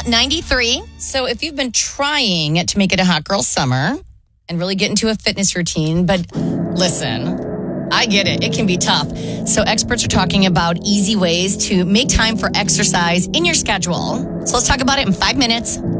93. So if you've been trying to make it a hot girl summer and really get into a fitness routine, but listen, I get it. It can be tough. So experts are talking about easy ways to make time for exercise in your schedule. So let's talk about it in 5 minutes